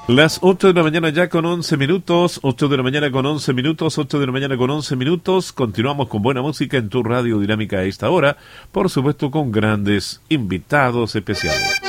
Las 8 de la mañana ya con 11 minutos, 8 de la mañana con 11 minutos, 8 de la mañana con 11 minutos. Continuamos con buena música en tu radio dinámica a esta hora, por supuesto con grandes invitados especiales.